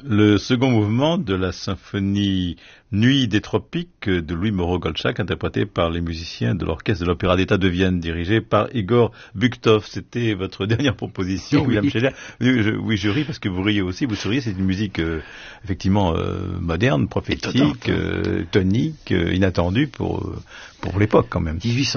Le second mouvement de la symphonie Nuit des Tropiques de Louis Moreau-Gottschalk, interprété par les musiciens de l'Orchestre de l'Opéra d'État de Vienne, dirigé par Igor Bukhtov. C'était votre dernière proposition, Oui. William Scheller. Oui, je ris parce que vous riez aussi. Vous souriez, c'est une musique effectivement moderne, prophétique, tonique, inattendue pour l'époque quand même.